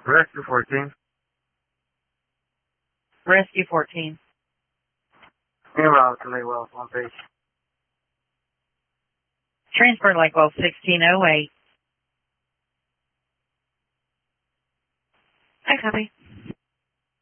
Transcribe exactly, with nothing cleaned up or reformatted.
Rescue fourteen. Rescue fourteen. Meanwhile, to Lake Wells, one page. Transfer Lake Wells sixteen oh eight. I copy.